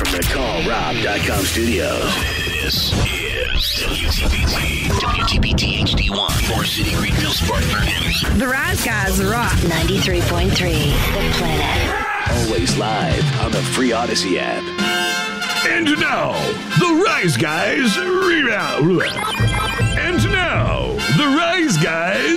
the CallRob.com studios. This is WTBT HD1, Forest City, Greenville, Spartanburg. The Rise Guys rock. 93.3, The Planet. Always live on the free Odyssey app. And now, the Rise Guys rebound. And now, the Rise Guys